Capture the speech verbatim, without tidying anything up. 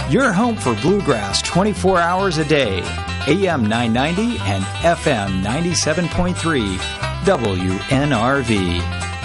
Your home for bluegrass twenty-four hours a day. A M nine ninety and F M ninety-seven point three W N R V.